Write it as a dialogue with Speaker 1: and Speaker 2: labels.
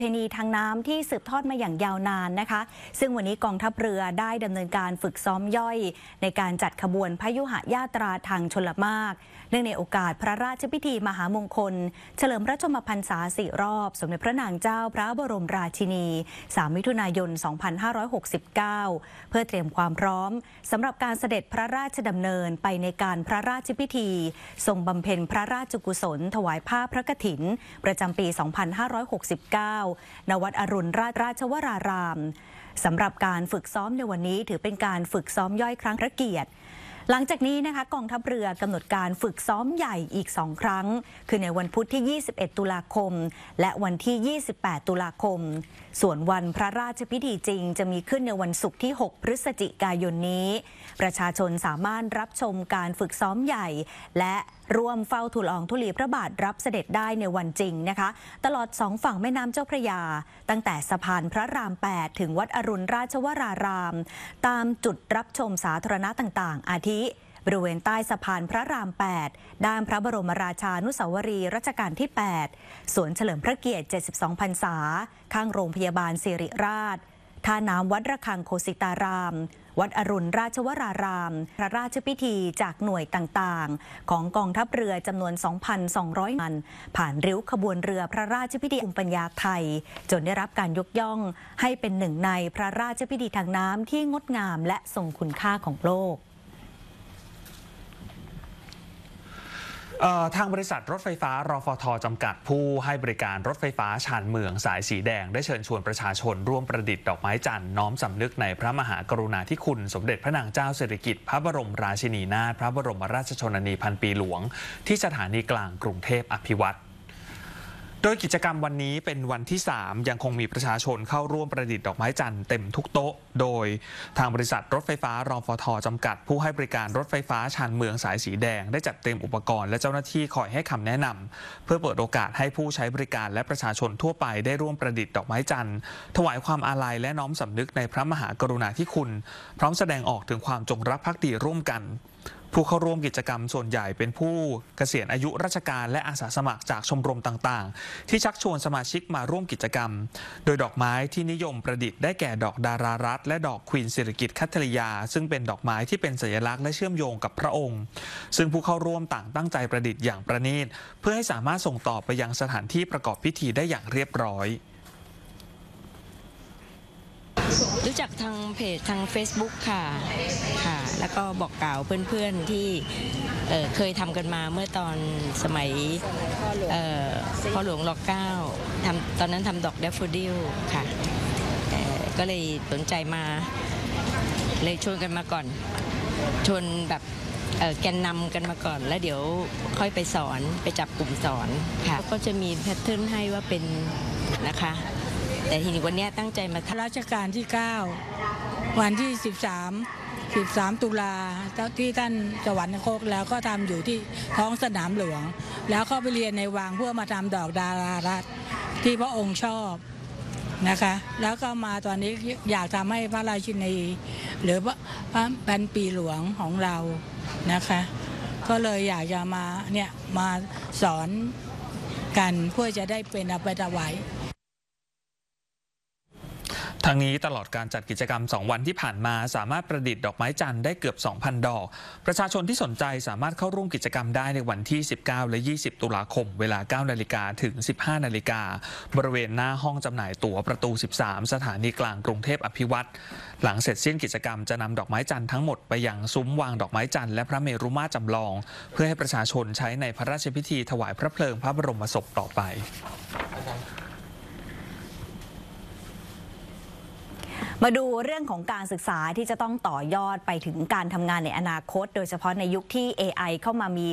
Speaker 1: ประเพณีทางน้ำที่สืบทอดมาอย่างยาวนานนะคะซึ่งวันนี้กองทัพเรือได้ดำเนินการฝึกซ้อมย่อยในการจัดขบวนพยุหญาตราทางชลมารเนื่องในโอกาสพระราชพิธีมหามงคลเฉลิมพระชนมพรรษา4 รอบสมเด็จพระนางเจ้าพระบรมราชินี3 มิถุนายน 2569 เพื่อเตรียมความพร้อมสำหรับการเสด็จพระราชดำเนินไปในการพระราชพิธีทรงบำเพ็ญพระราชกุศลถวายผ้าพระกฐินประจำปี 2569 ณ วัดอรุณราชวรารามสำหรับการฝึกซ้อมในวันนี้ถือเป็นการฝึกซ้อมย่อยครั้งพระเกียรติหลังจากนี้นะคะกองทัพเรือกำหนดการฝึกซ้อมใหญ่อีก2 ครั้งคือในวันพุธที่ 21 ตุลาคมและวันที่ 28 ตุลาคมส่วนวันพระราชพิธีจริงจะมีขึ้นในวันศุกร์ที่ 6 พฤศจิกายนนี้ประชาชนสามารถรับชมการฝึกซ้อมใหญ่และร่วมเฝ้าทูลละอองธุลีพระบาทรับเสด็จได้ในวันจริงนะคะตลอด2 ฝั่งแม่น้ำเจ้าพระยาตั้งแต่สะพานพระราม 8 ถึงวัดอรุณราชวรารามตามจุดรับชมสาธารณะต่างๆอาทิบริเวณใต้สะพานพระราม 8 ด้านพระบรมราชานุสาวรีย์รัชกาลที่ 8 สวนเฉลิมพระเกียรติ 72 พรรษาข้างโรงพยาบาลศิริราชท่าน้ำวัดระฆังโคสิตารามวัดอรุณราชวรารามพระราชพิธีจากหน่วยต่างๆของกองทัพเรือจำนวน 2,200 มันผ่านริ้วขบวนเรือพระราชพิธีภูมิปัญญาไทยจนได้รับการยกย่องให้เป็นหนึ่งในพระราชพิธีทางน้ำที่งดงามและทรงคุณค่าของโลก
Speaker 2: ทางบริษัทรถไฟฟ้ารฟท.จำกัดผู้ให้บริการรถไฟฟ้าชานเมืองสายสีแดงได้เชิญชวนประชาชนร่วมประดิษฐ์ดอกไม้จันทร์น้อมสำนึกในพระมหากรุณาธิคุณสมเด็จพระนางเจ้าสิริกิติ์พระบรมราชินีนาถพระบรมราชชนนีพันปีหลวงที่สถานีกลางกรุงเทพอภิวัตรโดยกิจกรรมวันนี้เป็นวันที่ 3ยังคงมีประชาชนเข้าร่วมประดิษฐ์ดอกไม้จันทร์เต็มทุกโต๊ะโดยทางบริษัทรถไฟฟ้ารฟท.จำกัดผู้ให้บริการรถไฟฟ้าชานเมืองสายสีแดงได้จัดเตรียมอุปกรณ์และเจ้าหน้าที่คอยให้คำแนะนำเพื่อเปิดโอกาสให้ผู้ใช้บริการและประชาชนทั่วไปได้ร่วมประดิษฐ์ดอกไม้จันทร์ถวายความอาลัยและน้อมสำนึกในพระมหากรุณาธิคุณพร้อมแสดงออกถึงความจงรักภักดีร่วมกันผู้เข้าร่วมกิจกรรมส่วนใหญ่เป็นผู้เกษียณอายุราชการและอาสาสมัครจากชมรมต่างๆที่ชักชวนสมาชิกมาร่วมกิจกรรมโดยดอกไม้ที่นิยมประดิษฐ์ได้แก่ดอกดารารัตน์และดอกควีนสิริกิติ์คัทธริยาซึ่งเป็นดอกไม้ที่เป็นสัญลักษณ์และเชื่อมโยงกับพระองค์ซึ่งผู้เข้าร่วมต่างตั้งใจประดิษฐ์อย่างประณีตเพื่อให้สามารถส่งต่อไปยังสถานที่ประกอบพิธีได้อย่างเรียบร้อย
Speaker 3: รู้จักทางเพจทาง Facebook ค่ะแล้วก็บอกกล่าวเพื่อนๆที่เคยทำกันมาเมื่อตอนสมัยพ่อหลวงร.9ตอนนั้นทำดอกแดฟโฟดิลค่ะก็เลยสนใจมาเลยชวนกันมาก่อนชวนแบบแกนนำกันมาก่อนแล้วเดี๋ยวค่อยไปสอนไปจับกลุ่มสอนค่ะก็จะมีแพทเทิร์นให้ว่าเป็นนะคะแต่ทีนี้วันนี้ตั้งใจมา
Speaker 4: รัชกาลที่ 9 วันที่ 13 ตุลาที่ท่านสวรรคตแล้วก็ทำอยู่ที่ท้องสนามหลวงแล้วก็ไปเรียนในวังเพื่อมาทำดอกดารารัตน์ที่พระองค์ชอบนะคะแล้วก็มาตอนนี้อยากทำให้พระราชินีหรือพระพันปีหลวงของเรานะคะก็เลยอยากจะมาสอนกันเพื่อจะได้เป็นเอาไปถวาย
Speaker 2: ทางนี้ตลอดการจัดกิจกรรม2 วันที่ผ่านมาสามารถประดิษฐ์ดอกไม้จันทร์ได้เกือบ 2,000 ดอกประชาชนที่สนใจสามารถเข้าร่วมกิจกรรมได้ในวันที่ 19 และ 20 ตุลาคมเวลา 9 นาฬิกาถึง 15 นาฬิกาบริเวณหน้าห้องจำหน่ายตั๋วประตู 13 สถานีกลางกรุงเทพอภิวัตรหลังเสร็จสิ้นกิจกรรมจะนำดอกไม้จันทร์ทั้งหมดไปยังซุ้มวางดอกไม้จันทร์และพระเมรุมาตรจำลองเพื่อให้ประชาชนใช้ในพระราชพิธีถวายพระเพลิงพระบรมศพต่อไป
Speaker 1: มาดูเรื่องของการศึกษาที่จะต้องต่อยอดไปถึงการทำงานในอนาคตโดยเฉพาะในยุคที่ AI เข้ามามี